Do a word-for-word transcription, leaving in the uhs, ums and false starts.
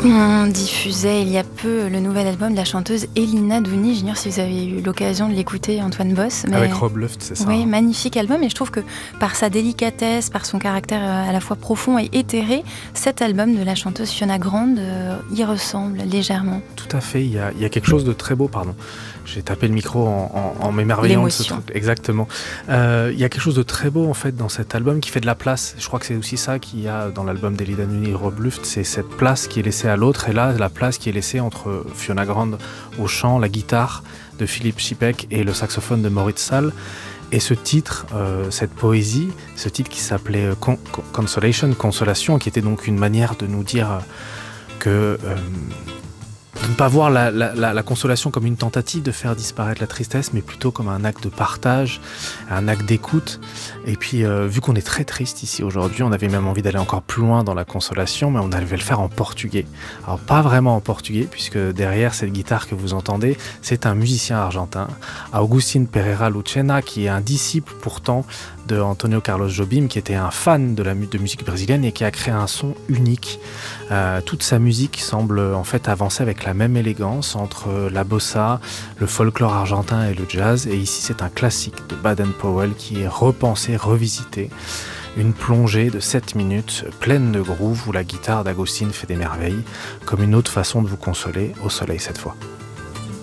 On diffusait il y a peu le nouvel album de la chanteuse Elina Douni. J'ignore si vous avez eu l'occasion de l'écouter, Antoine Boss. Mais... Avec Rob Luft, c'est ça. Oui, hein. magnifique album. Et je trouve que par sa délicatesse, par son caractère à la fois profond et éthéré, cet album de la chanteuse Fiona Grande euh, y ressemble légèrement. Tout à fait. Il y a, il y a quelque chose de très beau, pardon. J'ai tapé le micro en, en, en m'émerveillant de ce truc. Exactement. Euh, il y a quelque chose de très beau en fait dans cet album qui fait de la place. Je crois que c'est aussi ça qu'il y a dans l'album d'Elina Douni et Rob Luft, c'est cette place qui est laissée à l'autre. Et là, la place qui est laissée entre Fiona Grande au chant, la guitare de Philippe Chipek et le saxophone de Moritz Saal. Et ce titre, euh, cette poésie, ce titre qui s'appelait Con- Consolation, Consolation, qui était donc une manière de nous dire que... Euh, de ne pas voir la, la, la, la consolation comme une tentative de faire disparaître la tristesse, mais plutôt comme un acte de partage, un acte d'écoute. Et puis, euh, vu qu'on est très triste ici aujourd'hui, on avait même envie d'aller encore plus loin dans la consolation, mais on devait le faire en portugais. Alors, pas vraiment en portugais, puisque derrière cette guitare que vous entendez, c'est un musicien argentin, Agustin Pereira Lucena, qui est un disciple pourtant de Antonio Carlos Jobim, qui était un fan de la mu- de musique brésilienne et qui a créé un son unique. Euh, toute sa musique semble en fait avancer avec la même élégance entre la bossa, le folklore argentin et le jazz. Et ici, c'est un classique de Baden-Powell qui est repensé, revisité. Une plongée de sept minutes pleine de groove où la guitare d'Agustin fait des merveilles, comme une autre façon de vous consoler au soleil cette fois.